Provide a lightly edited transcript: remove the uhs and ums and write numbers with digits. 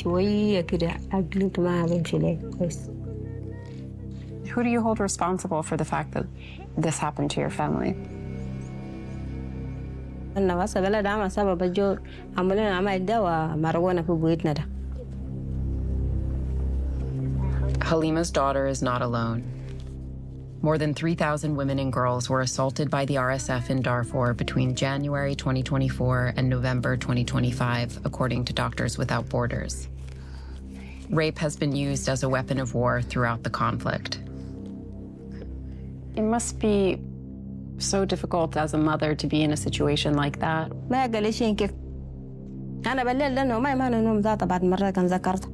شوية كده عقلي ما بيمشي ليه كويس. Who do you hold responsible for the fact that this happened to your family? أنا بس بلد عمل سبب الجو عملنا عمل دواء مارجوانا في بيتنا ده. Halima's daughter is not alone. More than 3,000 women and girls were assaulted by the RSF in Darfur between January 2024 and November 2025, according to Doctors Without Borders. Rape has been used as a weapon of war throughout the conflict. It must be so difficult as a mother to be in a situation like that. ما قال لي شيء كيف. أنا بالليل لأنه ما يمان النوم ذاته بعد مرة كان ذكرته.